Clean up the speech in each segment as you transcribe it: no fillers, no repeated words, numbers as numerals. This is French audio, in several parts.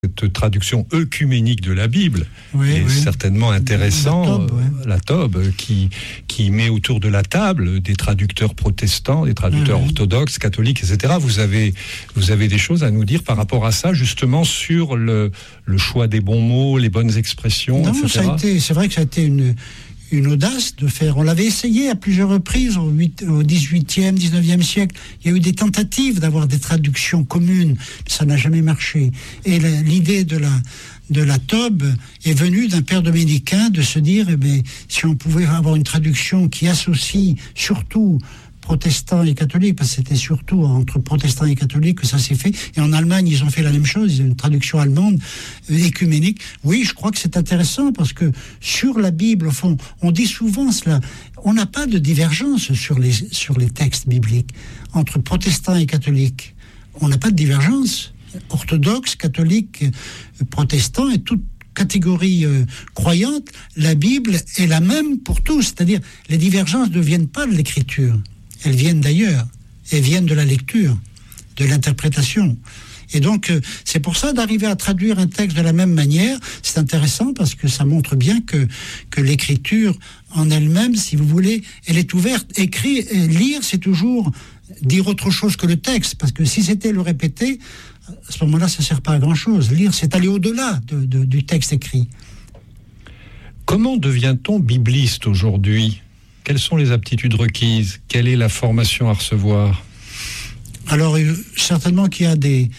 cette traduction œcuménique de la Bible est certainement intéressant. La Tob, qui met autour de la table des traducteurs protestants, des traducteurs orthodoxes, catholiques, etc. Vous avez des choses à nous dire par rapport à ça, justement, sur le choix des bons mots, les bonnes expressions, etc. C'est vrai que ça a été une audace de faire. On l'avait essayé à plusieurs reprises au 18e, 19e siècle. Il y a eu des tentatives d'avoir des traductions communes. Ça n'a jamais marché. Et l'idée de la Tob est venue d'un père dominicain de se dire, si on pouvait avoir une traduction qui associe surtout protestants et catholiques, parce que c'était surtout entre protestants et catholiques que ça s'est fait. Et en Allemagne, ils ont fait la même chose, ils ont une traduction allemande écuménique. Oui, je crois que c'est intéressant, parce que sur la Bible, au fond, on dit souvent cela, on n'a pas de divergence sur les textes bibliques entre protestants et catholiques. On n'a pas de divergence. Orthodoxes, catholiques, protestants et toute catégorie croyante, la Bible est la même pour tous. C'est-à-dire, les divergences ne viennent pas de l'écriture. Elles viennent d'ailleurs. Elles viennent de la lecture, de l'interprétation. Et donc, c'est pour ça d'arriver à traduire un texte de la même manière, c'est intéressant parce que ça montre bien que l'écriture en elle-même, si vous voulez, elle est ouverte. Lire, c'est toujours dire autre chose que le texte, parce que si c'était le répéter, à ce moment-là, ça ne sert pas à grand-chose. Lire, c'est aller au-delà du texte écrit. Comment devient-on bibliste aujourd'hui ? Quelles sont les aptitudes requises ? Quelle est la formation à recevoir ? Alors, certainement qu'il y a des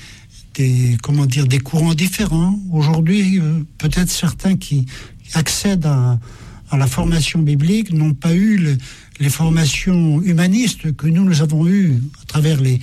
courants différents. Aujourd'hui, peut-être certains qui accèdent à la formation biblique n'ont pas eu les formations humanistes que nous avons eues à travers les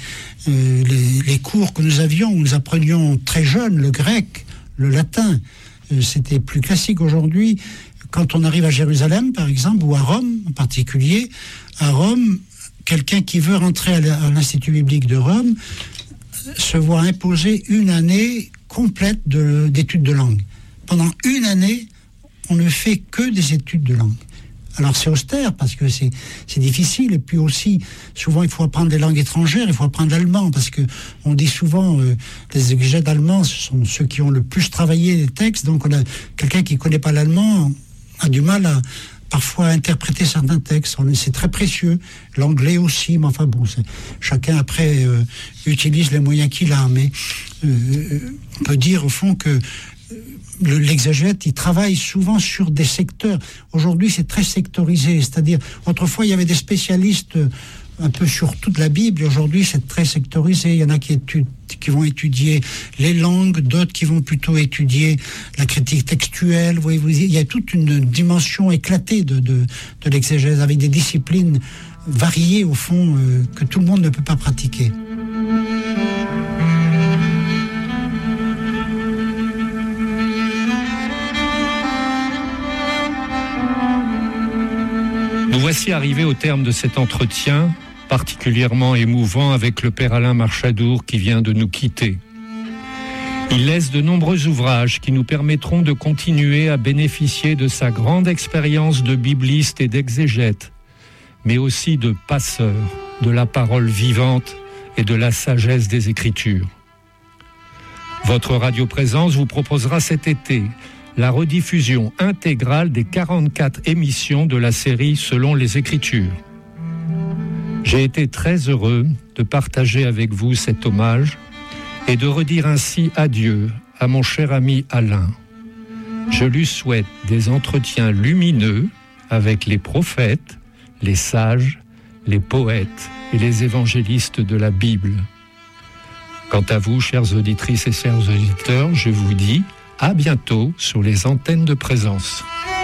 cours que nous avions, où nous apprenions très jeunes le grec, le latin. C'était plus classique aujourd'hui. Quand on arrive à Jérusalem, par exemple, ou à Rome en particulier, à Rome, quelqu'un qui veut rentrer à l'Institut biblique de Rome se voit imposer une année complète d'études de langue. Pendant une année, on ne fait que des études de langue. Alors c'est austère parce que c'est difficile, et puis aussi souvent il faut apprendre des langues étrangères, il faut apprendre l'allemand, parce que on dit souvent les exégètes allemands, ce sont ceux qui ont le plus travaillé les textes, donc on a quelqu'un qui connaît pas l'allemand a du mal à parfois interpréter certains textes. C'est très précieux, l'anglais aussi, mais enfin bon, chacun après utilise les moyens qu'il a, mais on peut dire au fond que l'exégète, il travaille souvent sur des secteurs. Aujourd'hui, c'est très sectorisé, c'est-à-dire, autrefois, il y avait des spécialistes un peu sur toute la Bible, et aujourd'hui, c'est très sectorisé. Il y en a qui vont étudier les langues, d'autres qui vont plutôt étudier la critique textuelle. Vous voyez, il y a toute une dimension éclatée de l'exégèse, avec des disciplines variées, au fond, que tout le monde ne peut pas pratiquer. Nous voici arrivés au terme de cet entretien particulièrement émouvant avec le père Alain Marchadour qui vient de nous quitter. Il laisse de nombreux ouvrages qui nous permettront de continuer à bénéficier de sa grande expérience de bibliste et d'exégète, mais aussi de passeur de la parole vivante et de la sagesse des Écritures. Votre Radio Présence vous proposera cet été la rediffusion intégrale des 44 émissions de la série Selon les Écritures. J'ai été très heureux de partager avec vous cet hommage et de redire ainsi adieu à mon cher ami Alain. Je lui souhaite des entretiens lumineux avec les prophètes, les sages, les poètes et les évangélistes de la Bible. Quant à vous, chères auditrices et chers auditeurs, je vous dis à bientôt sur les antennes de Présence.